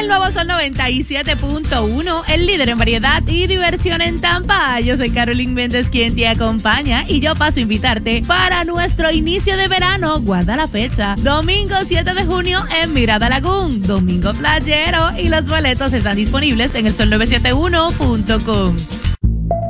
El nuevo Sol 97.1, el líder en variedad y diversión en Tampa. Yo soy Carolyn Méndez, quien te acompaña, y yo paso a invitarte para nuestro inicio de verano. Guarda la fecha, domingo 7 de junio en Mirada Lagoon, domingo playero, y los boletos están disponibles en el sol971.com.